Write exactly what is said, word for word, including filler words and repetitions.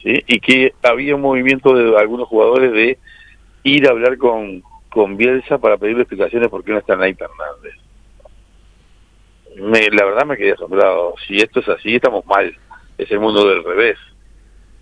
¿sí? Y que había un movimiento de algunos jugadores de ir a hablar con, con Bielsa para pedirle explicaciones por qué no está Nate Hernández. Me, la verdad me quedé asombrado. Si esto es así, estamos mal. Es el mundo del revés.